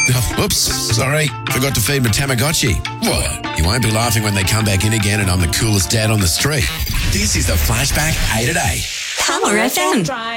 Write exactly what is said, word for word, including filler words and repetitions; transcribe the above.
Oh, oops, sorry. Forgot to feed my Tamagotchi. What? You won't be laughing when they come back in again and I'm the coolest dad on the street. This is the Flashback eight at eight. Power F M.